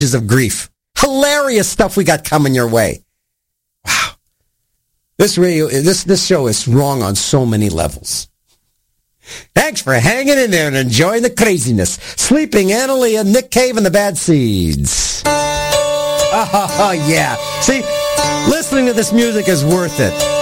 of grief. Hilarious stuff we got coming your way. Wow. This show is wrong on so many levels. Thanks for hanging in there and enjoying the craziness. Sleeping Annalie, Nick Cave, and the Bad Seeds. Oh, yeah. See, listening to this music is worth it.